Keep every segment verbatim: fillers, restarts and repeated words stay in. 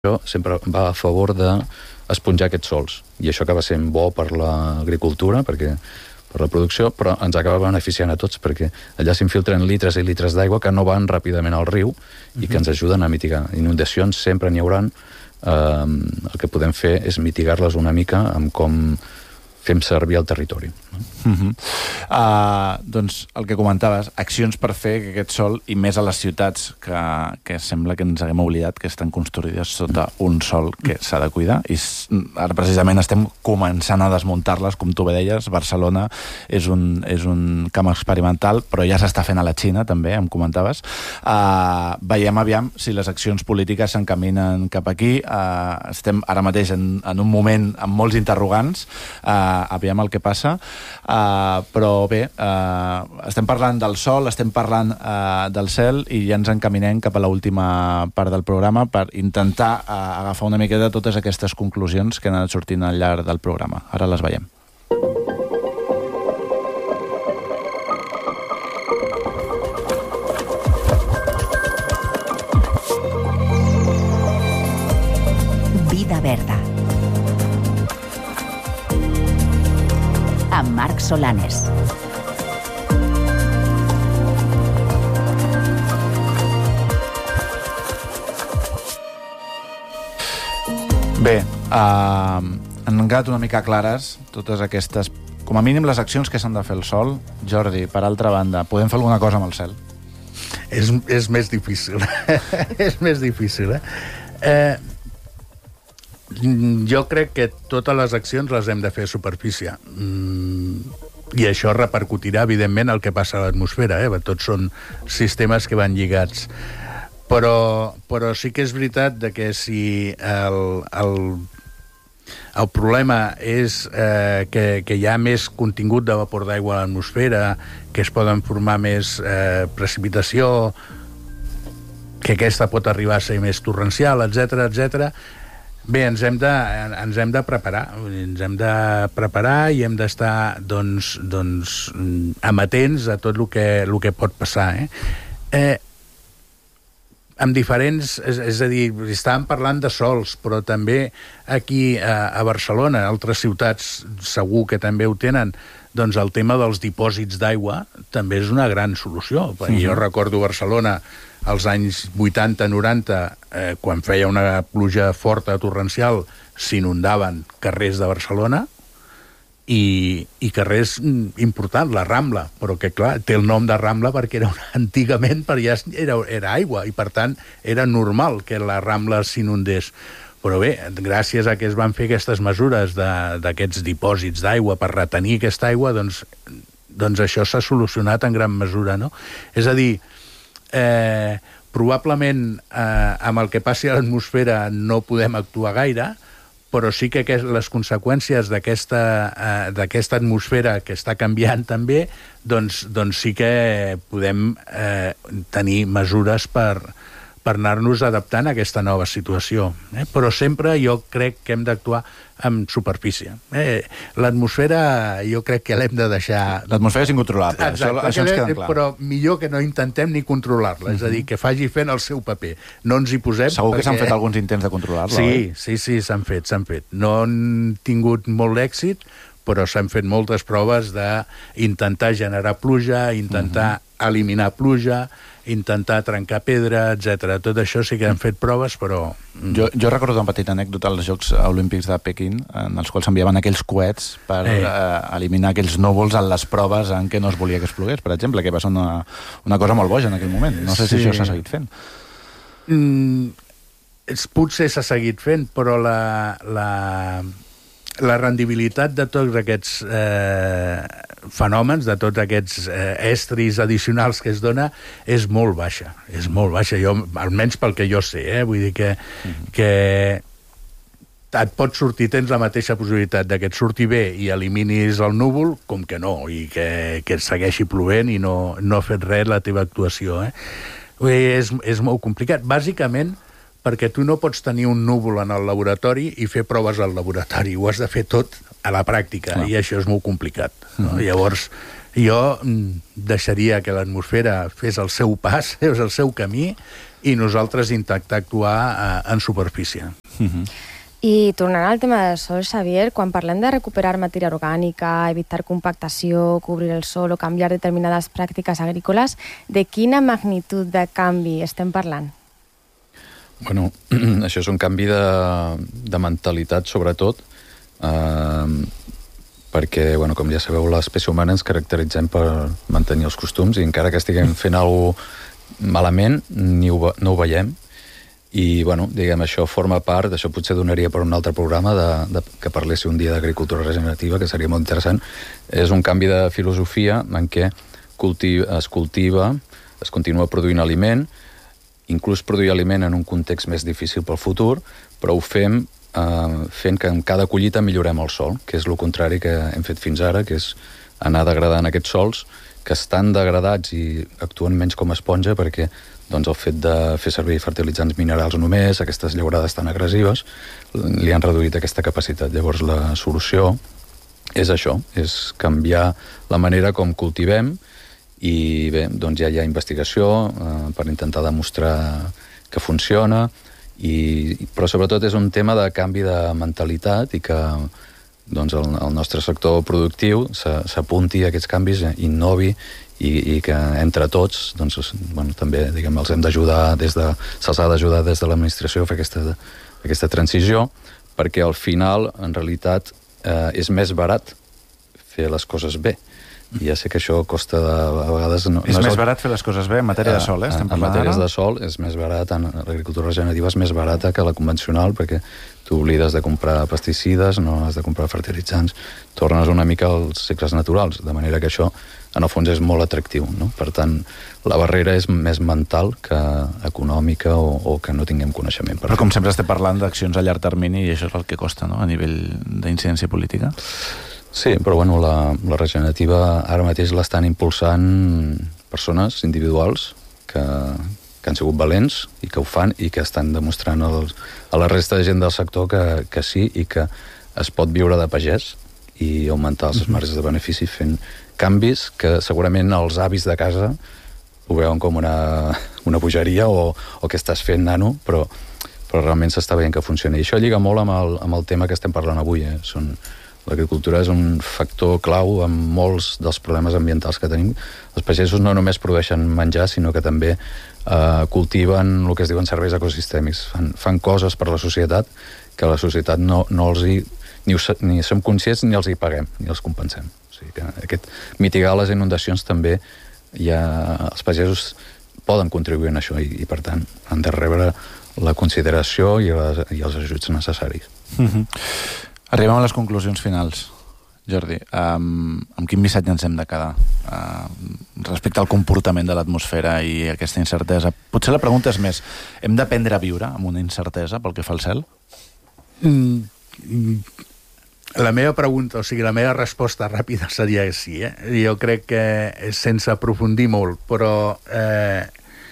sempre va a favor d'esponjar aquests sòls, i això acaba sent bo per l'agricultura, perquè per la producció, però ens acaba beneficiant a tots, perquè allà s'infiltren litres i litres d'aigua que no van ràpidament al riu i que ens ajuden a mitigar. Inundacions sempre n'hi hauran. Eh, el que podem fer és mitigar-les una mica amb com fem servir el territori. Uh -huh. uh, doncs el que comentaves, accions per fer que aquest sòl, i més a les ciutats que, que sembla que ens haguem oblidat que estan construïdes sota un sòl que s'ha de cuidar, i ara precisament estem començant a desmuntar-les, com tu bé deies. Barcelona és un, és un camp experimental, però ja s'està fent a la Xina també, em comentaves. Uh, veiem aviam si les accions polítiques s'encaminen cap aquí. Uh, estem ara mateix en, en un moment amb molts interrogants, uh, aviam el que passa. Uh, però bé, uh, estem parlant del sol, estem parlant uh, del cel, i ja ens encaminem cap a l'última part del programa per intentar uh, agafar una miqueta totes aquestes conclusions que han anat sortint al llarg del programa. Ara les veiem. Vida Verda, amb Marc Solanes. Bé, uh, han quedat una mica clares totes aquestes, com a mínim les accions que s'han de fer al sol. Jordi, per altra banda, podem fer alguna cosa amb el cel? És, és més difícil. És més difícil, eh? eh? Jo crec que totes les accions les hem de fer a superfície. Mm, i això repercutirà, evidentment, el que passa a l'atmosfera, eh? Tots són sistemes que van lligats. Però, però sí que és veritat de que si el, el, el problema és eh, que, que hi ha més contingut de vapor d'aigua a l'atmosfera, que es poden formar més eh, precipitació, que aquesta pot arribar a ser més torrencial, etcètera, etcètera. Bé, ens hem de, ens hem de preparar, ens hem de preparar i hem d'estar, doncs, doncs, amatents a tot el que, el que pot passar, eh? Eh, amb diferents, és, és a dir, estàvem parlant de sols, però també aquí a, a Barcelona, altres ciutats segur que també ho tenen, doncs el tema dels dipòsits d'aigua també és una gran solució. Mm-hmm. Jo recordo Barcelona als anys vuitanta noranta, eh, quan feia una pluja forta torrencial, s'inundaven carrers de Barcelona, i, i carrers importants, la Rambla, però que, clar, té el nom de Rambla perquè era una, antigament per ja era, era aigua, i per tant era normal que la Rambla s'inundés. Però bé, gràcies a que es van fer aquestes mesures d'aquests dipòsits d'aigua per retenir aquesta aigua, doncs, doncs això s'ha solucionat en gran mesura, no? És a dir, eh, probablement eh, amb el que passi a l'atmosfera no podem actuar gaire, però sí que les conseqüències d'aquesta eh, d'aquesta atmosfera que està canviant també, doncs, doncs sí que podem eh, tenir mesures per, per anar-nos adaptant a aquesta nova situació. Eh? Però sempre jo crec que hem d'actuar amb superfície. Eh? L'atmosfera jo crec que l'hem de deixar... L'atmosfera és incontrolable, Exacte, això, això ens queda clar. Però millor que no intentem ni controlar-la, mm-hmm. és a dir, que faci fent el seu paper. No ens hi posem... Segur perquè... que s'han fet alguns intents de controlar-la, sí, oi? Sí, sí, s'han fet, s'han fet. No han tingut molt d'èxit, però s'han fet moltes proves d'intentar generar pluja, intentar mm-hmm. eliminar pluja, intentar trencar pedra, etcètera. Tot això sí que han fet proves, però... Jo, jo recordo una petita anècdota als Jocs Olímpics de Pequín, en els quals s'enviaven aquells coets per eh. eh, eliminar aquells núvols en les proves en què no es volia que es plogués, per exemple, que va ser una, una cosa molt boja en aquell moment. No sé sí. si això s'ha seguit fent. Mm, potser s'ha seguit fent, però la... la... la rendibilitat de tots aquests eh, fenòmens, de tots aquests eh, estris addicionals que es dona, és molt baixa. És molt baixa, jo, almenys pel que jo sé, eh? Vull dir que, mm-hmm. que et pot sortir, tens la mateixa possibilitat de que et surti bé i eliminis el núvol, com que no, i que, que et segueixi plovent i no, no ha fet res la teva actuació. Eh? Vull dir, és, és molt complicat. Bàsicament, perquè tu no pots tenir un núvol en el laboratori i fer proves al laboratori. Ho has de fer tot a la pràctica, no. I això és molt complicat. No? Mm-hmm. Llavors, jo deixaria que l'atmosfera fes el seu pas, fes el seu camí, i nosaltres intentar actuar eh, en superfície. Uh-huh. I tornant al tema del sòl, Xavier, quan parlem de recuperar matèria orgànica, evitar compactació, cobrir el sòl o canviar determinades pràctiques agrícoles, de quina magnitud de canvi estem parlant? Bueno, això és un canvi de, de mentalitat, sobretot, eh, perquè, bueno, com ja sabeu, l'espècie humana ens caracteritzem per mantenir els costums i encara que estiguem fent alguna cosa malament, ni ho, no ho veiem. I, bueno, diguem, això forma part, això potser donaria per un altre programa de, de, que parlessi un dia d'agricultura regenerativa, que seria molt interessant. És un canvi de filosofia en què cultiva, es cultiva, es continua produint aliment, inclús produir aliment en un context més difícil pel futur, però ho fem eh, fent que en cada collita millorem el sòl, que és el contrari que hem fet fins ara, que és anar degradant aquests sòls que estan degradats i actuen menys com a esponja perquè doncs, el fet de fer servir fertilitzants minerals només, aquestes llaurades tan agressives, li han reduït aquesta capacitat. Llavors la solució és això, és canviar la manera com cultivem i bé, doncs ja hi ha investigació eh, per intentar demostrar que funciona, i, però sobretot és un tema de canvi de mentalitat i que doncs, el, el nostre sector productiu s'apunti a aquests canvis, innovi i, i que entre tots doncs, bueno, també diguem, els hem d'ajudar des de, se'ls ha d'ajudar des de l'administració a fer aquesta, aquesta transició, perquè al final en realitat eh, és més barat fer les coses bé. I ja sé que això costa de, a vegades... No, és no és més el... barat fer les coses bé en matèria de sol, eh? Estem en, en matèries ara? de sol és més barat, en l'agricultura regenerativa és més barata que la convencional, perquè tu oblides de comprar pesticides, no has de comprar fertilitzants, tornes una mica als cicles naturals, de manera que això en el fons és molt atractiu, no? Per tant, la barrera és més mental que econòmica o, o que no tinguem coneixement. Per Però com sempre estem parlant d'accions a llarg termini i això és el que costa, no?, a nivell d'incidència política. Sí, però bueno, la, la regenerativa ara mateix l'estan impulsant persones individuals que, que han sigut valents i que ho fan i que estan demostrant als, a la resta de gent del sector que, que sí i que es pot viure de pagès i augmentar els marges de benefici fent canvis que segurament els avis de casa ho veuen com una, una bogeria o, o que estàs fent nano, però, però realment s'està veient que funciona. I això lliga molt amb el, amb el tema que estem parlant avui. Eh? Són, l'agricultura és un factor clau en molts dels problemes ambientals que tenim. Els pagesos no només produeixen menjar, sinó que també eh, cultiven el que es diuen serveis ecosistèmics. Fan, fan coses per a la societat que la societat no, no els hi... Ni, ho, ni som conscients ni els hi paguem, ni els compensem. O sigui que aquest, mitigar les inundacions també ja, els pagesos poden contribuir en això i, i per tant han de rebre la consideració i, les, i els ajuts necessaris. Mm-hmm. Arribem a les conclusions finals, Jordi. Um, amb quin missatge ens hem de quedar uh, respecte al comportament de l'atmosfera i aquesta incertesa? Potser la pregunta és més, hem d'aprendre a viure amb una incertesa pel que fa al cel? Mm, la meva pregunta, o sigui, la meva resposta ràpida seria que sí. Eh? Jo crec que sense aprofundir molt, però... Eh,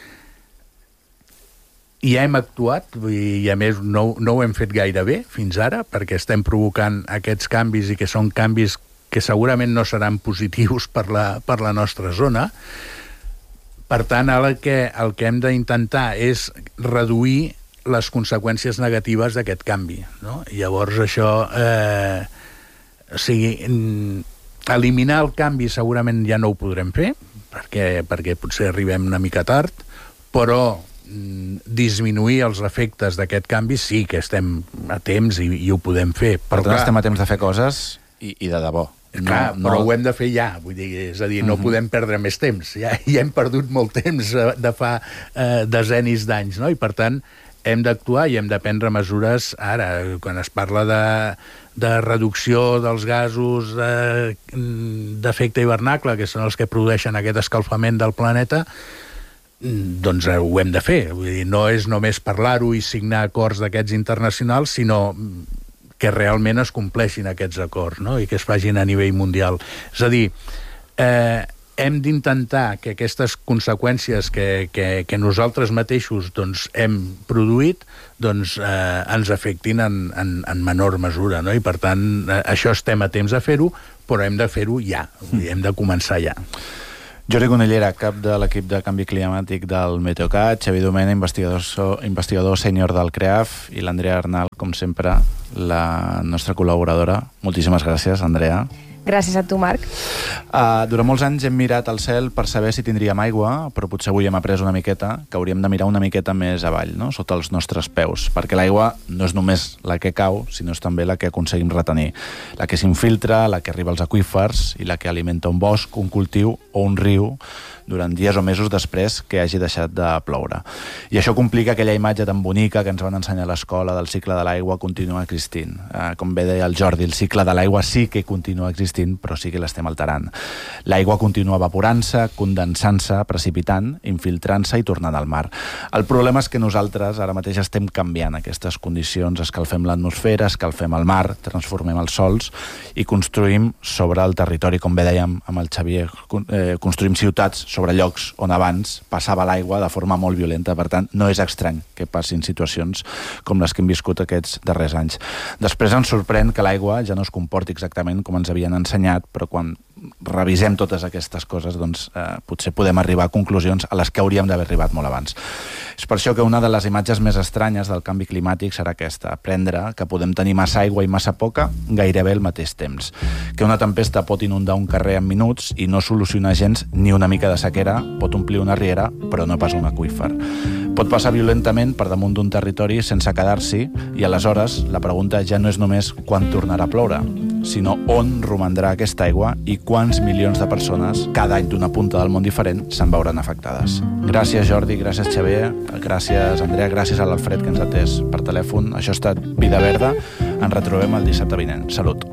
ja hem actuat, i a més no, no ho hem fet gaire bé fins ara, perquè estem provocant aquests canvis i que són canvis que segurament no seran positius per la, per la nostra zona. Per tant, ara el que, el que hem d'intentar és reduir les conseqüències negatives d'aquest canvi. No? I llavors això... Eh, o sigui, eliminar el canvi segurament ja no ho podrem fer, perquè, perquè potser arribem una mica tard, però disminuir els efectes d'aquest canvi sí que estem a temps i, i ho podem fer. Per tant, estem a temps de fer coses i, i de debò. Clar, no, però no... ho hem de fer ja, vull dir, és a dir, no uh-huh. podem perdre més temps. Ja, ja hem perdut molt temps de fa eh, desenis d'anys, no? I per tant hem d'actuar i hem de prendre mesures ara, quan es parla de, de reducció dels gasos de, d'efecte hivernacle, que són els que produeixen aquest escalfament del planeta, doncs ho hem de fer. Vull dir, no és només parlar-ho i signar acords d'aquests internacionals, sinó que realment es compleixin aquests acords, no? I que es facin a nivell mundial. És a dir, eh, hem d'intentar que aquestes conseqüències que, que, que nosaltres mateixos doncs, hem produït doncs, eh, ens afectin en, en, en menor mesura, no? I per tant, eh, això estem a temps de fer-ho, però hem de fer-ho ja. Vull dir, hem de començar ja. Jordi Conellera, cap de l'equip de canvi climàtic del Meteocat, Xavi Domena, investigador, investigador sènior del CREAF, i l'Andrea Arnal, com sempre, la nostra col·laboradora. Moltíssimes gràcies, Andrea. Gràcies a tu, Marc. Uh, durant molts anys hem mirat al cel per saber si tindríem aigua, però potser avui hem après una miqueta que hauríem de mirar una miqueta més avall, no? Sota els nostres peus, perquè l'aigua no és només la que cau, sinó és també la que aconseguim retenir, la que s'infiltra, la que arriba als aqüífers i la que alimenta un bosc, un cultiu o un riu durant dies o mesos després que hagi deixat de ploure. I això complica aquella imatge tan bonica que ens van ensenyar a l'escola del cicle de l'aigua continua existint. Eh, com bé deia el Jordi, el cicle de l'aigua sí que continua existint, però sí que l'estem alterant. L'aigua continua evaporant-se, condensant-se, precipitant, infiltrant-se i tornant al mar. El problema és que nosaltres ara mateix estem canviant aquestes condicions, escalfem l'atmosfera, escalfem el mar, transformem els sols i construïm sobre el territori, com bé dèiem amb el Xavier, eh, construïm ciutats sobre llocs on abans passava l'aigua de forma molt violenta. Per tant, no és estrany que passin situacions com les que hem viscut aquests darrers anys. Després ens sorprèn que l'aigua ja no es comporti exactament com ens havien ensenyat, però quan revisem totes aquestes coses, doncs eh, potser podem arribar a conclusions a les que hauríem d'haver arribat molt abans. És per això que una de les imatges més estranyes del canvi climàtic serà aquesta, aprendre que podem tenir massa aigua i massa poca gairebé al mateix temps. Que una tempesta pot inundar un carrer en minuts i no solucionar gens ni una mica de sequera, pot omplir una riera, però no pas un aqüífer. Pot passar violentament per damunt d'un territori sense quedar-s'hi i aleshores la pregunta ja no és només quan tornarà a ploure, sinó on romandrà aquesta aigua i quants milions de persones cada any d'una punta del món diferent se'n veuran afectades. Gràcies, Jordi, gràcies, Xavier, gràcies, Andrea, gràcies a l'Alfred que ens ha atès per telèfon. Això ha estat Vida Verda. Ens retrobem el dissabte vinent. Salut.